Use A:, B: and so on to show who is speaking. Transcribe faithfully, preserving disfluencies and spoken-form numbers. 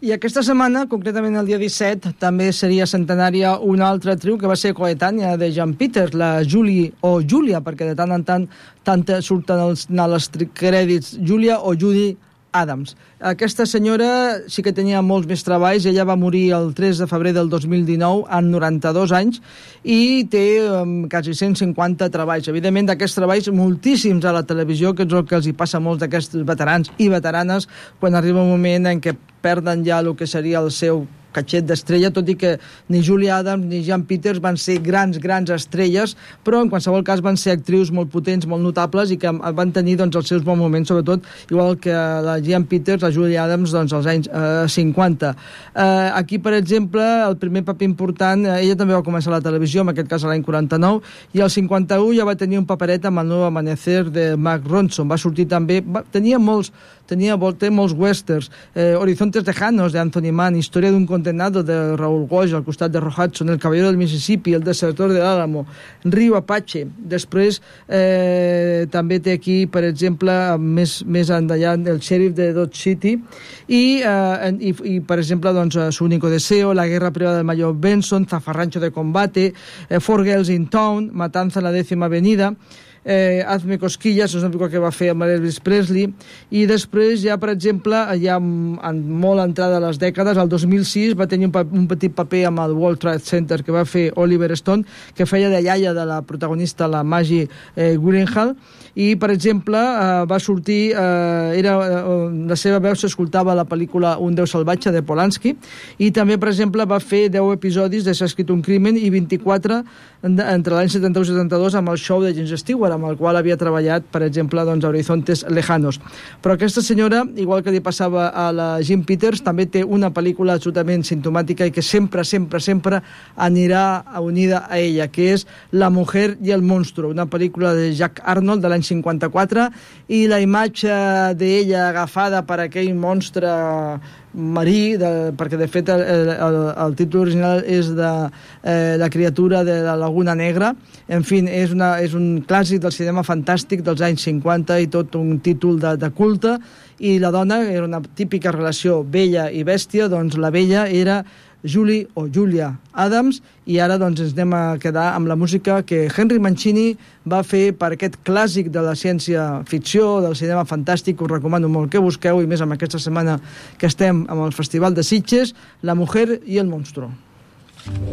A: I aquesta setmana, concretament el dia disset, també seria centenària una altra actriu que va ser coetània de Jan Peters, la Julie o Julia, perquè de tant en tant, tant surten els, els crèdits Julia o Judy Adams. Aquesta senyora sí que tenia molts més treballs. Ella va morir el tres de febrer del dos mil dinou, amb noranta-dos anys, i té um, quasi cent cinquanta treballs. Evidentment, d'aquests treballs, moltíssims a la televisió, que és el que els hi passa a molts d'aquests veterans i veteranes quan arriba un moment en què perden ja el que seria el seu catxet d'estrella, tot i que ni Julia Adams ni Jan Peters van ser grans, grans estrelles, però en qualsevol cas van ser actrius molt potents, molt notables i que van tenir doncs, els seus bons moments, sobretot igual que la Jan Peters, la Julia Adams, doncs, als anys eh, cinquanta. Eh, aquí, per exemple, el primer paper important, eh, ella també va començar a la televisió, en aquest cas l'any quaranta-nou, i al cinquanta-u ja va tenir un paperet amb el Nou Amanecer de Mark Ronson. Va sortir també, va, tenia molts, tenia té molts westerns, eh, Horizontes Lejanos de Anthony Mann, Història d'un condenado de Raúl Goix al costat de Roy Hudson, El Caballero del Mississippi, El Desertor de l'Álamo, Rio Apache. Després eh, també té aquí, per exemple, més, més endavant, El Sheriff de Dodge City i, eh, i, i per exemple, doncs, Su único deseo, La guerra privada del Mayor Benson, Zafarrancho de combate, eh, Four Girls in Town, Matanza en la décima avenida, Eh, Hazme cosquillas, és una pel·lícula que va fer amb Elvis Presley, i després ja, per exemple, ja en molt entrada a les dècades, el dos mil sis va tenir un, un petit paper amb el World Trade Center que va fer Oliver Stone, que feia de iaia de la protagonista, la Maggie eh, Gyllenhaal, i, per exemple, eh, va sortir, eh, era, eh, la seva veu s'escoltava a la pel·lícula Un Déu salvatge de Polanski, i també, per exemple, va fer deu episodis de S'ha escrit un crimen i vint-i-quatre entre l'any setanta-u i setanta-dos amb el show de James Stewart, amb el qual havia treballat, per exemple, doncs, a Horizontes Lejanos. Però aquesta senyora, igual que li passava a la Jan Peters, també té una pel·lícula absolutament simptomàtica i que sempre, sempre, sempre anirà unida a ella, que és La mujer y el monstruo, una pel·lícula de Jack Arnold de l'any cinquanta-quatre, i la imatge d'ella agafada per aquell monstre marí, de, perquè de fet el, el, el títol original és de eh, La criatura de la Laguna Negra. En fi, és, una, és un clàssic del cinema fantàstic dels anys cinquanta i tot un títol de, de culte, i la dona era una típica relació bella i bèstia. Doncs la bella era Julie o Julia Adams, i ara doncs ens anem a quedar amb la música que Henry Mancini va fer per aquest clàssic de la ciència-ficció, del cinema fantàstic. Us recomano molt que busqueu, i més amb aquesta setmana que estem amb el Festival de Sitges, La mujer y el monstruo.